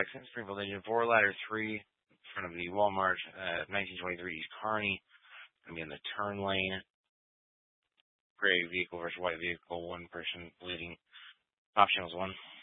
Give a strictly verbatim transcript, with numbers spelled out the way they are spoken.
Accident, Springfield Engine four, ladder three, in front of the Walmart, uh, nineteen twenty-three East Kearney. Gonna be in the turn lane. Gray vehicle versus white vehicle, one person bleeding. Top channels one.